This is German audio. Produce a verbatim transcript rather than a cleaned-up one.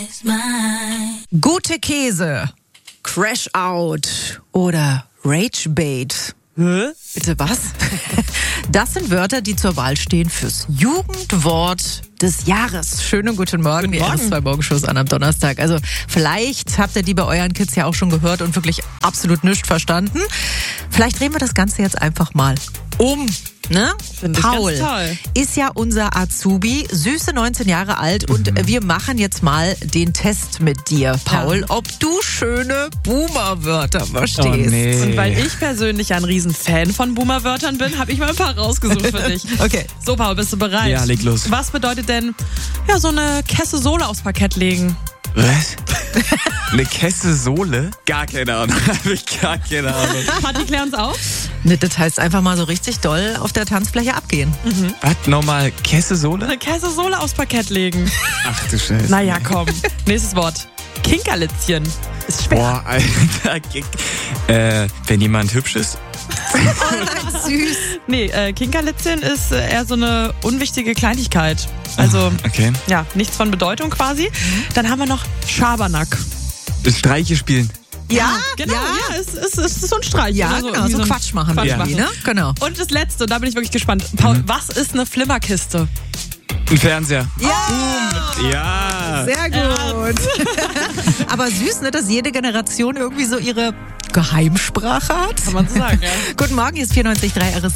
Gute Käse, Crash Out oder Rage Bait. Hä? Bitte was? Das sind Wörter, die zur Wahl stehen fürs Jugendwort des Jahres. Schönen guten Morgen, Guten die Morgen. R S zwei Morgenshows an am Donnerstag. Also vielleicht habt ihr die bei euren Kids ja auch schon gehört und wirklich absolut nichts verstanden. Vielleicht drehen wir das Ganze jetzt einfach mal um. Ne? Finde ich Paul ganz toll. ist ja unser Azubi, süße neunzehn Jahre alt und Mhm. wir machen jetzt mal den Test mit dir, Paul, ob du schöne Boomer-Wörter verstehst. Oh, nee. Und weil ich persönlich ja ein Riesen-Fan von Boomer-Wörtern bin, habe ich mal ein paar rausgesucht für dich. Okay. So, Paul, bist du bereit? Ja, leg los. Was bedeutet denn, ja, so eine Kesse Sohle aufs Parkett legen? Was? Eine Kesse Sohle? Gar keine Ahnung. Habe ich gar keine Ahnung. Patti, klär uns auf. Ne, das heißt einfach mal so richtig doll auf der Tanzfläche abgehen. Was? Nochmal Kesse Sohle? Eine Kesse Sohle aufs Parkett legen. Ach du Scheiße. Naja, komm. Nächstes Wort. Kinkerlitzchen. Ist schwer. Boah, Alter. äh, wenn jemand hübsch ist? Süß. Nee, äh, Kinkerlitzchen ist äh, eher so eine unwichtige Kleinigkeit. Also, Okay. ja, nichts von Bedeutung quasi. Dann haben wir noch Schabernack. Streiche spielen. Ja, Genau, ja. ja, es, es, es ist so ein Streich. Ja, oder genau, irgendwie so ein Quatsch machen Quatsch wir, machen. ne? Genau. Und das Letzte, da bin ich wirklich gespannt. Paul, was ist eine Flimmerkiste? Ein Fernseher. Ja, Ja. sehr gut. Aber süß, ne, dass jede Generation irgendwie so ihre Geheimsprache hat. Kann man so sagen, ja. Guten Morgen, hier ist vierundneunzig Komma drei R S